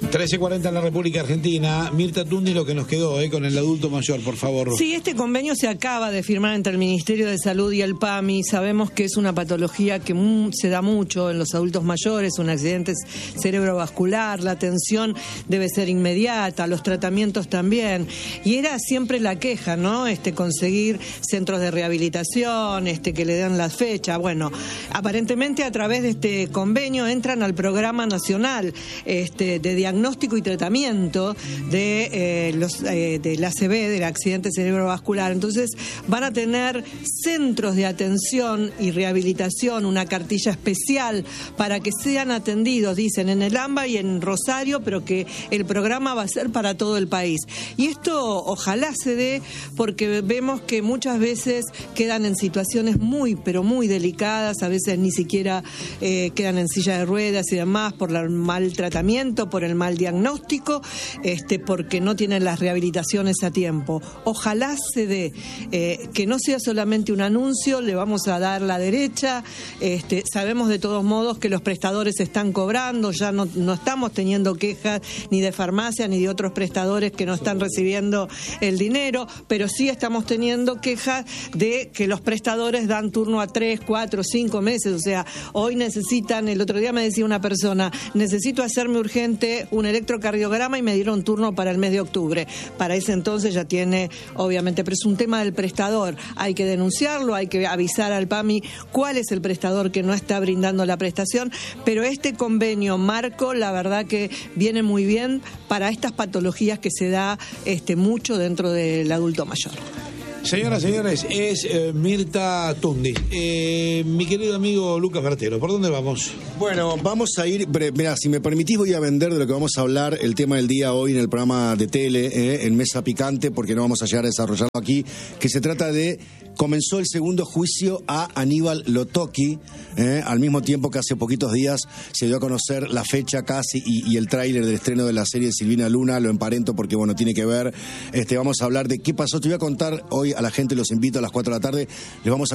13:40 en la República Argentina. Mirta Tundi, lo que nos quedó con el adulto mayor, por favor. Sí, este convenio se acaba de firmar entre el Ministerio de Salud y el PAMI. Sabemos que es una patología que se da mucho en los adultos mayores, un accidente cerebrovascular, la atención debe ser inmediata, los tratamientos también. Y era siempre la queja, ¿no? Conseguir centros de rehabilitación, que le den la fecha. Bueno, aparentemente a través de este convenio entran al Programa Nacional de Diagnóstico y Tratamiento del ACV, del accidente cerebrovascular. Entonces van a tener centros de atención y rehabilitación, una cartilla especial para que sean atendidos, dicen, en el AMBA y en Rosario, pero que el programa va a ser para todo el país. Y esto ojalá se dé, porque vemos que muchas veces quedan en situaciones muy, pero muy delicadas, a veces ni siquiera quedan en silla de ruedas y demás por el mal tratamiento, por el mal diagnóstico, porque no tienen las rehabilitaciones a tiempo. Ojalá se dé, que no sea solamente un anuncio, le vamos a dar la derecha, sabemos de todos modos que los prestadores están cobrando, ya no estamos teniendo quejas ni de farmacia ni de otros prestadores que no están recibiendo el dinero, pero sí estamos teniendo quejas de que los prestadores dan turno a 3, 4, 5 meses, o sea, hoy necesitan, el otro día me decía una persona, necesito hacerme urgente un electrocardiograma y me dieron turno para el mes de octubre. Para ese entonces ya tiene, obviamente, pero es un tema del prestador. Hay que denunciarlo, hay que avisar al PAMI cuál es el prestador que no está brindando la prestación, pero este convenio marco, la verdad que viene muy bien para estas patologías que se da mucho dentro del adulto mayor. Señoras, señores, es Mirta Tundi. Mi querido amigo Lucas Bertelo, ¿por dónde vamos? Bueno, vamos a ir, mirá, si me permitís voy a vender de lo que vamos a hablar el tema del día hoy en el programa de tele, en Mesa Picante, porque no vamos a llegar a desarrollarlo aquí, que se trata de, comenzó el segundo juicio a Aníbal Lotocki, al mismo tiempo que hace poquitos días se dio a conocer la fecha casi y el tráiler del estreno de la serie de Silvina Luna, lo emparento porque, bueno, tiene que ver, vamos a hablar de qué pasó, te voy a contar hoy a la gente, los invito a las 4 de la tarde, les vamos a